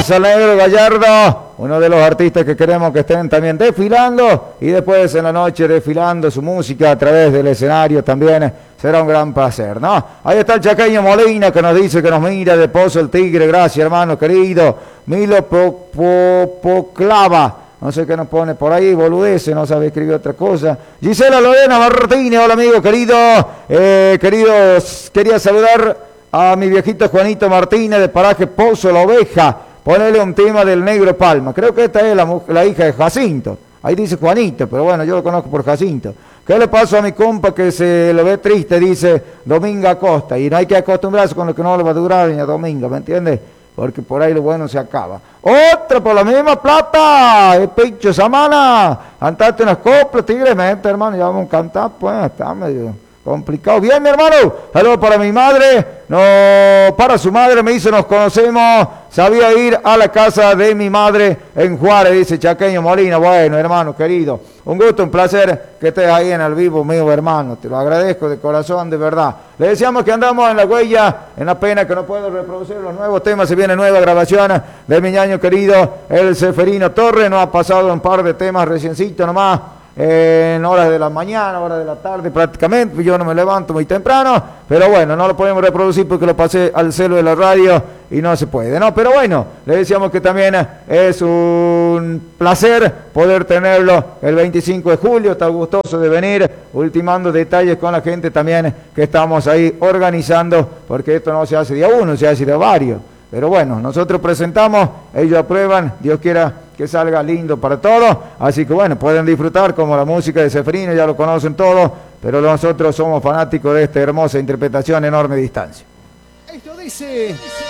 tenemos al Negro Gallardo, uno de los artistas que queremos que estén también desfilando y después en la noche desfilando su música a través del escenario también. Será un gran placer, ¿no? Ahí está el Chaqueño Molina que nos dice que nos mira de Pozo el Tigre. Gracias, hermano querido. Milo Poclava. No sé qué nos pone por ahí, boludece, no sabe escribir otra cosa. Gisela Lorena Martínez, hola amigo querido. Queridos, quería saludar a mi viejito Juanito Martínez de paraje Pozo La Oveja. Ponele un tema del Negro Palma. Creo que esta es la hija de Jacinto. Ahí dice Juanito, pero bueno, yo lo conozco por Jacinto. ¿Qué le pasó a mi compa que se lo ve triste? Dice Dominga Acosta. Y no hay que acostumbrarse con lo que no le va a durar, doña Dominga, ¿me entiendes? Porque por ahí lo bueno se acaba. Otra por la misma plata, el Pincho Samana. Cantaste unas coplas, Tigre, mente, hermano, ya vamos a cantar, pues, está medio complicado. Bien, mi hermano, saludos para mi madre, no, para su madre, me dice, nos conocemos, sabía ir a la casa de mi madre en Juárez, dice Chaqueño Molina. Bueno, hermano querido, un gusto, un placer que estés ahí en el vivo mío, hermano, te lo agradezco de corazón, de verdad. Le decíamos que andamos en la huella, en la pena que no puedo reproducir los nuevos temas, se viene nueva grabación de mi ñaño querido, el Seferino Torres, nos ha pasado un par de temas reciencito nomás, en horas de la mañana, horas de la tarde prácticamente, yo no me levanto muy temprano, pero bueno, no lo podemos reproducir porque lo pasé al celo de la radio y no se puede, ¿no? Pero bueno, le decíamos que también es un placer poder tenerlo el 25 de julio, está gustoso de venir, ultimando detalles con la gente también que estamos ahí organizando, porque esto no se hace de a uno, se hace de a varios. Pero bueno, nosotros presentamos, ellos aprueban, Dios quiera que salga lindo para todos, así que bueno, pueden disfrutar como la música de Seferino, ya lo conocen todos, pero nosotros somos fanáticos de esta hermosa interpretación a enorme distancia. Esto dice...